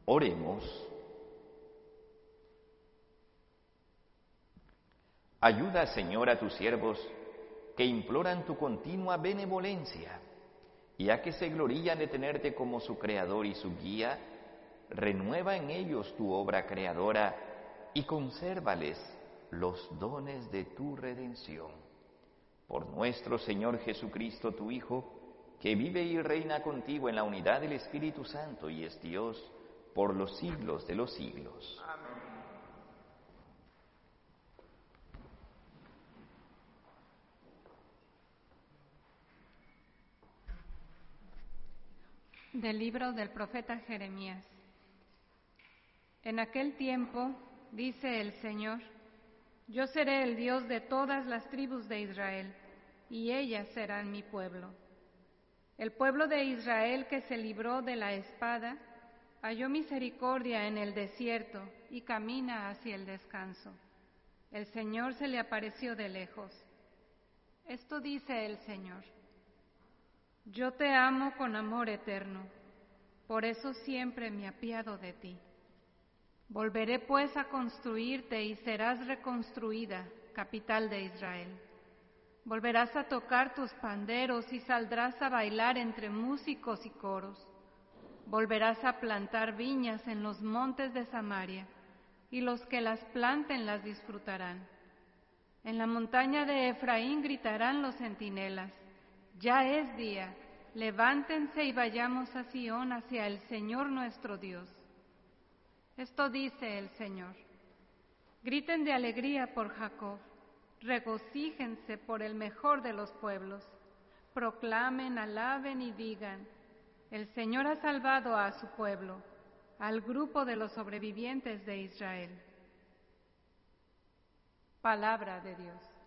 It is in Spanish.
Oremos. Ayuda, Señor, a tus siervos que imploran tu continua benevolencia, y a que se glorían de tenerte como su Creador y su guía, renueva en ellos tu obra creadora y consérvales los dones de tu redención. Por nuestro Señor Jesucristo, tu Hijo, que vive y reina contigo en la unidad del Espíritu Santo y es Dios por los siglos de los siglos. Amén. Del libro del profeta Jeremías. En aquel tiempo, dice el Señor, yo seré el Dios de todas las tribus de Israel, y ellas serán mi pueblo. El pueblo de Israel que se libró de la espada, halló misericordia en el desierto y camina hacia el descanso. El Señor se le apareció de lejos. Esto dice el Señor: yo te amo con amor eterno, por eso siempre me apiado de ti. Volveré pues a construirte y serás reconstruida, capital de Israel. Volverás a tocar tus panderos y saldrás a bailar entre músicos y coros. Volverás a plantar viñas en los montes de Samaria, y los que las planten las disfrutarán. En la montaña de Efraín gritarán los centinelas: ya es día, levántense y vayamos a Sión, hacia el Señor nuestro Dios. Esto dice el Señor: griten de alegría por Jacob, regocíjense por el mejor de los pueblos, proclamen, alaben y digan: el Señor ha salvado a su pueblo, al grupo de los sobrevivientes de Israel. Palabra de Dios.